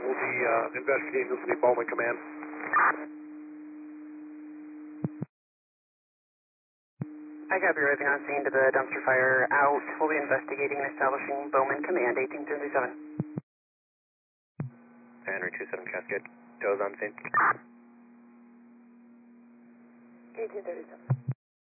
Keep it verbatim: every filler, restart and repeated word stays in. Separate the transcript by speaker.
Speaker 1: We'll be uh, investigating. This will be Bowman Command.
Speaker 2: I copy, arriving on scene to the dumpster fire out. We'll be investigating and establishing Bowman Command, eighteen thirty-seven.
Speaker 3: Henry two seven Cascade. Joe's on scene.
Speaker 2: eighteen thirty-seven.